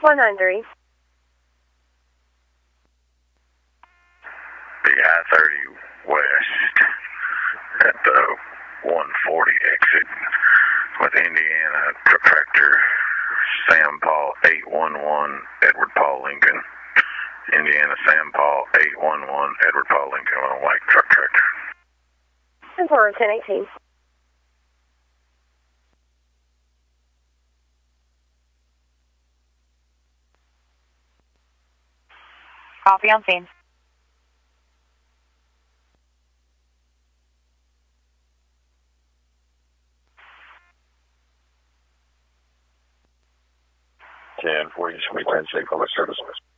193. The I-30 West at the 140 exit with Indiana truck tractor Sam Paul 811 Edward Paul Lincoln. Indiana Sam Paul 811 Edward Paul Lincoln on a white truck tractor. And for 1018. Coffee on scene. Ten 40 2010 State Public Service.